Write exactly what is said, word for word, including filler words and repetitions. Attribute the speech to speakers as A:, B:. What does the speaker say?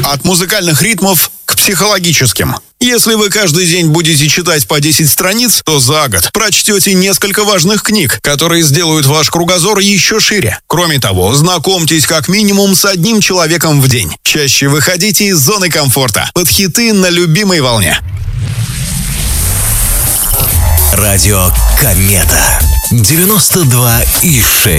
A: От музыкальных ритмов к психологическим. Если вы каждый день будете читать по десять страниц, то за год прочтете несколько важных книг, которые сделают ваш кругозор еще шире. Кроме того, знакомьтесь как минимум с одним человеком в день. Чаще выходите из зоны комфорта под хиты на любимой волне.
B: Радио Комета девяносто два и шесть.